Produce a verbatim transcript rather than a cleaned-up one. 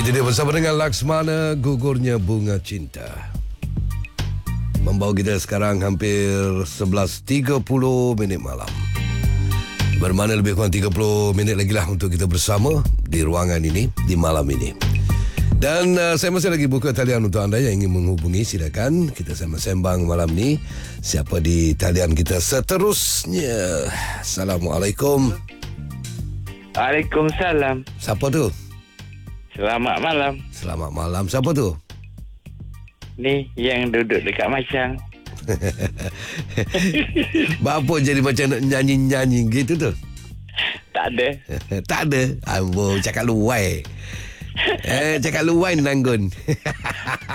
Itu dia bersama dengan Laksmana, Gugurnya Bunga Cinta. Membawa kita sekarang hampir sebelas tiga puluh minit malam. Bermakna lebih kurang tiga puluh minit lagi lah untuk kita bersama di ruangan ini, di malam ini. Dan uh, saya masih lagi buka talian untuk anda yang ingin menghubungi. Silakan kita sembang-sembang malam ni. Siapa di talian kita seterusnya? Assalamualaikum. Waalaikumsalam. Siapa tu? Selamat malam. Selamat malam. Siapa tu? Ni yang duduk dekat Macang. Bapa jadi macam nak nyanyi-nyanyi gitu tu? Tak ada. Tak ada. Ambo cakap luai. Eh, cakap luai nanggun.